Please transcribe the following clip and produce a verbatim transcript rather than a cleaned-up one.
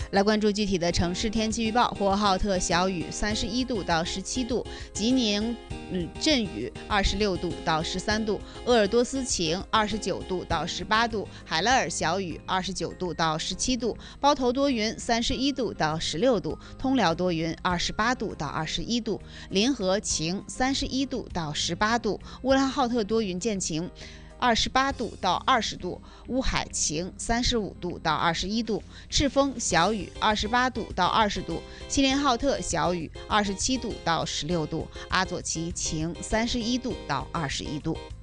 来关注具体的城市天气预报：呼和浩特小雨，三十一度到十七度；吉宁嗯阵雨，二十六度到十三度；鄂尔多斯晴，二十九度到十八度；海拉尔小雨，二十九度到十七度；包头多云，三十一度到十六度；通辽多云，二十八度到二十一度；临河晴，三十一度到十八度；乌兰浩特多云见晴，二十八度到二十度；乌海晴，三十五度到二十一度；赤峰小雨，二十八度到二十度；锡林浩特小雨，二十七度到十六度；阿左旗晴，三十一度到二十一度。